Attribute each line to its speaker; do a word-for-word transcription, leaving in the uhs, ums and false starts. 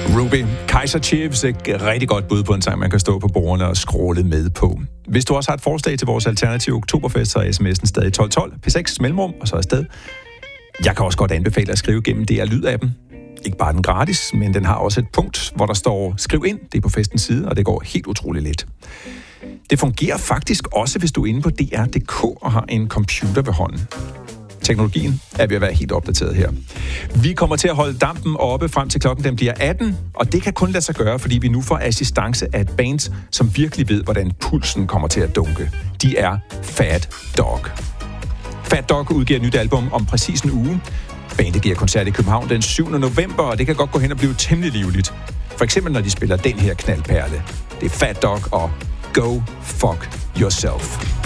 Speaker 1: Ruby, Kaiser Chiefs, et rigtig godt bud på en sang, man kan stå på bordene og scrolle med på. Hvis du også har et forslag til vores alternative oktoberfest, så er sms'en stadig tolv tolv, P seks mellemrum, og så afsted. Jeg kan også godt anbefale at skrive gennem D R Lyd-appen. Ikke bare den gratis, men den har også et punkt, hvor der står skriv ind. Det er på festens side, og det går helt utroligt let. Det fungerer faktisk også, hvis du er inde på D R punktum D K og har en computer ved hånden. Teknologien er ved at være helt opdateret her. Vi kommer til at holde dampen oppe frem til klokken den bliver atten, og det kan kun lade sig gøre, fordi vi nu får assistance af et band, som virkelig ved, hvordan pulsen kommer til at dunke. De er Fat Dog. Fat Dog udgiver et nyt album om præcis en uge. Bandet giver koncert i København den syvende november, og det kan godt gå hen og blive temmelig livligt. For eksempel når de spiller den her knaldperle. Det er Fat Dog og Go Fuck Yourself.